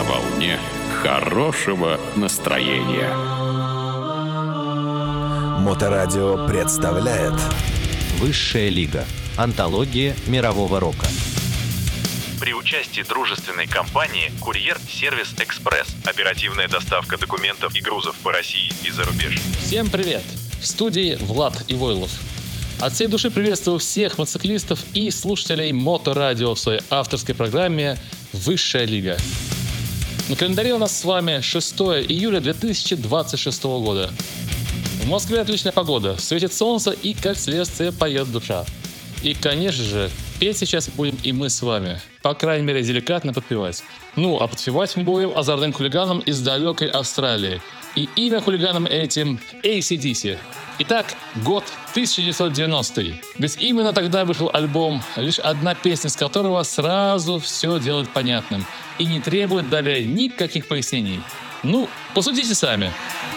волне хорошего настроения. Моторадио представляет Высшая лига. Антология мирового рока. При участии дружественной компании «Курьер-сервис Экспресс». Оперативная доставка документов и грузов по России и за рубеж. Всем привет! В студии Влад Ивойлов. От всей души приветствую всех мотоциклистов и слушателей Моторадио в своей авторской программе «Высшая лига». На календаре у нас с вами 6 июля 2026 года. В Москве отличная погода, светит солнце и, как следствие, поет душа. И, конечно же, петь сейчас будем и мы с вами. По крайней мере, деликатно подпевать. А подпевать мы будем озорным хулиганам из далекой Австралии. И имя хулиганам этим AC/DC. Итак, год 1990. Ведь именно тогда вышел альбом, лишь одна песня с которого сразу все делает понятным и не требует далее никаких пояснений. Посудите сами.